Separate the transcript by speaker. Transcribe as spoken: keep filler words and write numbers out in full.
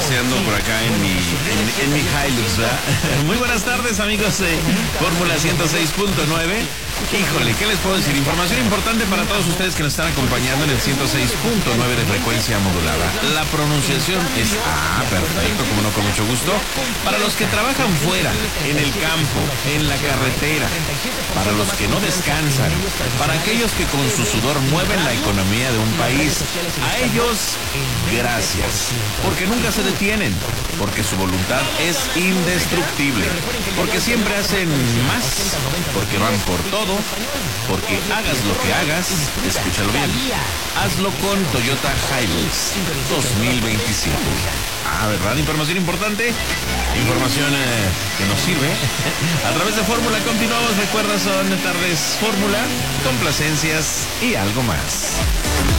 Speaker 1: paseando por acá en mi, en, en mi Hilux, ¿verdad? Muy buenas tardes, amigos de Fórmula ciento seis punto nueve. Híjole, ¿qué les puedo decir? Información importante para todos ustedes que nos están acompañando en el ciento seis punto nueve de frecuencia modulada. La pronunciación es ah, perfecto, como no, con mucho gusto. Para los que trabajan fuera, en el campo, en la carretera, para los que no descansan, para aquellos que con su sudor mueven la economía de un país, a ellos, gracias, porque nunca se detienen, porque su voluntad es indestructible, porque siempre hacen más, porque van por todo, porque hagas lo que hagas, escúchalo bien, hazlo con Toyota Hilux dos mil veintisiete. Ah, ¿verdad? Información importante, información eh, que nos sirve. A través de Fórmula continuamos, recuerda, son tardes Fórmula, complacencias y algo más.